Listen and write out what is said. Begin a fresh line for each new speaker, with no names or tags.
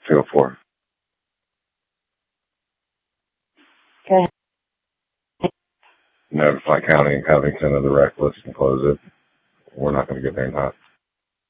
204.
Okay.
Notify County and Covington of the wreck list and close it. We're not going to get there in time.